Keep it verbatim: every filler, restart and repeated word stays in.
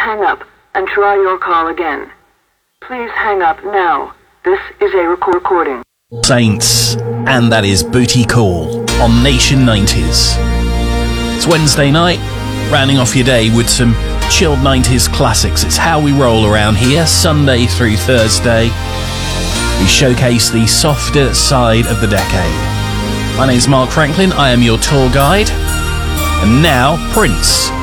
hang up and try your call again. Please hang up now. This is a record recording. Saints, and that is Booty Call on Nation nineties. It's Wednesday night, rounding off your day with some chilled nineties classics. It's how we roll around here, Sunday through Thursday. We showcase the softer side of the decade. My name's Mark Franklin, I am your tour guide. And now, Prince.